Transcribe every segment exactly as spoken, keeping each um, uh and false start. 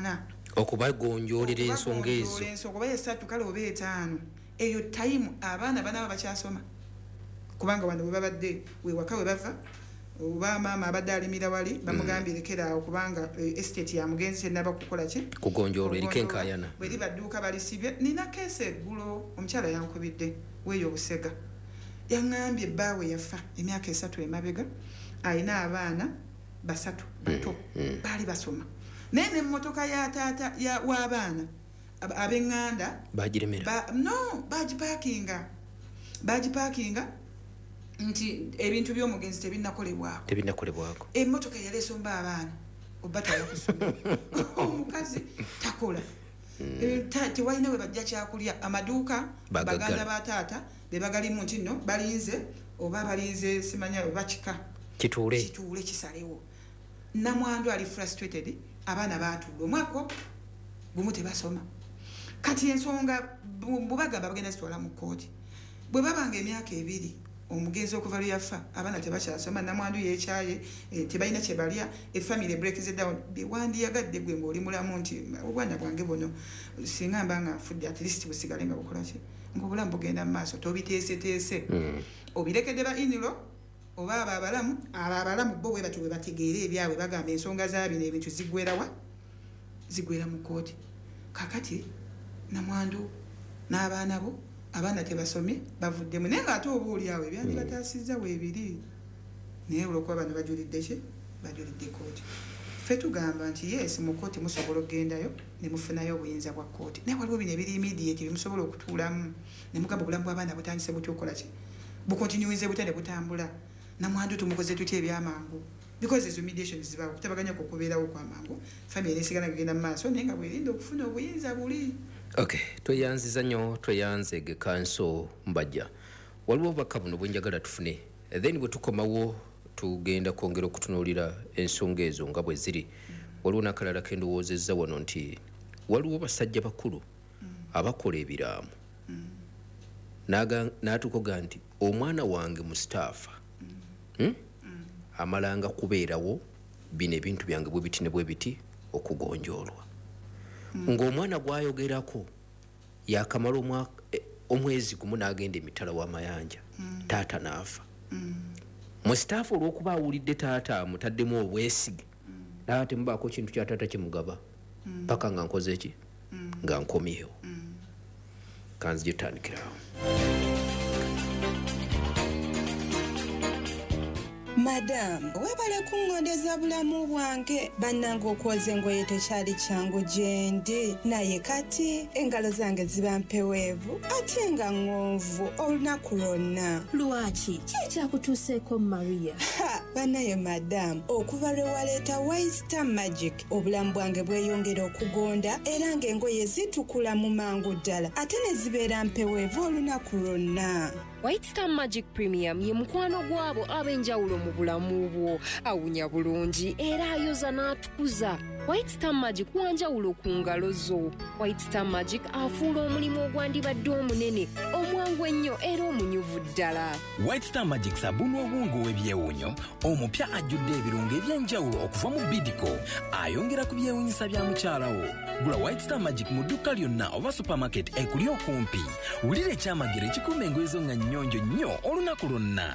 ana okubagonjoolera ensonga ezo ensonga oba esatu kale oba etaano eyo time abaana banaba bakyasoma kubanga wano bwe babadde we waka we bava oba maama abadde alimira wali bamugambye lekeraawo kubanga estate ya mugenzi tenaba kukola ki kugonjoolwa eriko enkaayana bwe libadduuka balisibye nina keesa eggulo omukyala yankubidde weeyo obusega yaŋŋambye bbaawe yafa emyaka esatu emabega alina abaana basatu bato baali basoma naye n'emmotoka ya taata w'abaana ab'eŋŋanda bagiremera no bagipaakinga bagipaakinga nti ebintu by'omugenzi tebinnakolebwako tebinnakolebwako emmotoka yaleese omba abaana oba tayakusoma omukazi takola tewalina we bajja kyakulya amaduuka baganda ba taata be bagalimu nti nno balinze oba balinze simanya oba kika kituule kituule kisalewo namwandu ali frustrated abaana baatuula omwako gumu tebasoma kati ensonga bubagamba bagenda zitwala mu kkooti bwe babanga emyaka ebiri omugenzi okuva lwe yafa abaana tebakyasoma namwandu yeekyaye e, tebalina kye balya efamily breaks down bewandiyagadde gwe ng'oli mulamu nti obwana bwange buno singa mba nga nfudde at least busigale nga bukola ki ng'obulamu bugenda mu maaso tobiteeseteese mm. obirekedde ba iniro oba abo abalamu abo abalamu bo bwe batyo bwe bategeera ebyabwe bagamba ensonga zaabino ebintu ziggwerawa ziggwera mu kkooti kakati namwandu n'abaana bo abaana tebasomye bavuddemu naye ng'ate oba oli awo ebyandi bataasizza weebiri naye olwokuba bano bajulidde ki bajulidde kkooti ffe tugamba nti yes mu kkooti musobola okugendayo ne mufunayo obuyinza bwa kkooti naye waliwo bino ebiri immediate bye musobola okutuulamu ne mugamba obulamu bw'abaana butandise butya okukola ki bukontinuize butya ne butambula namwandu tumukoze tutya ebyamangu because ezo mediation zibawo kutabaganya kukubeerawo kwamangu family nesigala kugenda mu maaso naye nga bwerinda okufuna obuyinza buli. Okay, tweyanziza nnyo tweyanze ge kanso mbajja waliwo obubaka buno bwenjagala tufune then bwe tukomawo tugenda kwongera okutunuulira ensonga ezo nga bwe ziri waliwo n'akalala kendowoozezza wano nti waliwo basajja bakulu abakola ebiraamu n'atukoga nti omwana wange mustaafa hmm? amalanga kubeerawo bino ebintu byange bwe biti ne bwe biti okugonjoolwa ng'omwana gwayogerako yakamala omwaka omwezi gumu n'agenda emitala w'amayanja taata n'afa mustaafu olw'okuba awulidde taata amutaddemu obwesige naye temubaako kintu kya taata kimugaba paka nga nkoze ki nga nkomyewo kanzije tutandikirawo. Madam, webale kungondeza bulamu bwange bannanga okwoza engoye tekyali kyangu gyendi naye kati engalo zange ziba mpeweevu ate nga ng'onvu olunaku lwonna. Lwaki ki ekyakutuuseeko Maria? Bannaye madam, okuva lwe waleeta White Star Magic obulamu bwange bweyongera okugonda era ng'engoye zitukula mu mangu ddala ate ne zibeera mpeweevu olunaku lwonna. White Star Magic Premium ye mukwano gwabo ab'enjawulo mu bulamu bwo, awunya bulungi era ayoza n'atukuza. White Star Magic wanjawulo ku ngalo zo. White Star Magic afuula omulimu ogwandibadde omunene omwangu ennyo era omunyuvu ddala. White Star Magic sabuni obwongo w'ebyewunyo omupya ajjudde ebirungo eby'enjawulo okuva mu Bidco ayongera ku byewunyisa bya mukyala wo. Gula White Star Magic mu dduka lyonna oba supermarket ekuli okumpi. Wulira ekyamagero ekikuuma engoye zo nga nnyonjo nnyo olunaku lwonna.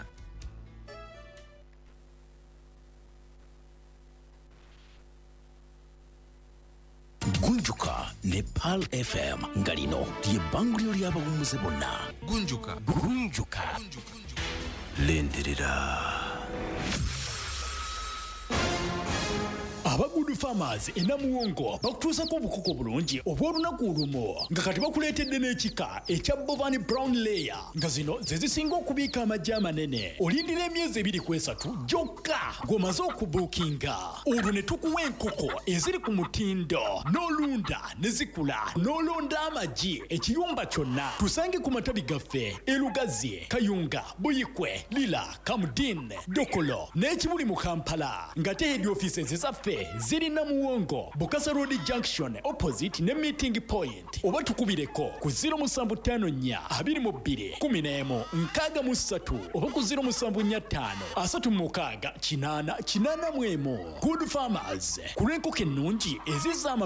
Gunjuka ne Pearl F M ngalino lye bangulyo ly'abawummuze bonna. Gunjuka Gunjuka lenderera. Abagudu farmers enamuwongo bakutuusako obukuko bulungi obw'olunaku lumu nga kati bakuleetedde n'ekika ekya Bovani Brown Layer nga zino ze zisinga okubiika amagye amanene. Olindira emyezi ebiri ku esatu gyokka ng'omaze okubuukinga. Olwo ne tukuwa enkoko eziri ku mutindo n'olunda ne zikula n'olonda amagye ekiyumba kyonna. Tusange ku matabi gaffe e Lugazi, Kayunga, Buyikwe, Lila, Kamudin, Dokolo n'ekibuli mu Kampala ng'ate head offices ezaffe ziri Namuwongo, Bukasa Road Junction opposite ne meeting point. Oba tukubireko ku zero musanvu ttaano nnya abiri mu bbiri kumi n'emu nkaaga mu ssatu oba ku zero musanvu nnya ttaano asatu mu mukaaga kinaana kinaana mu emu. Good Farmers, ku lw'enkoko ennungi ezizza